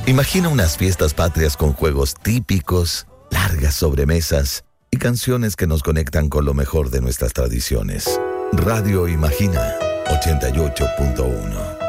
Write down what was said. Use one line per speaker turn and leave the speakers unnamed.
Imagina unas fiestas patrias con juegos típicos, largas sobremesas y canciones que nos conectan con lo mejor de nuestras tradiciones. Radio Imagina 88.1.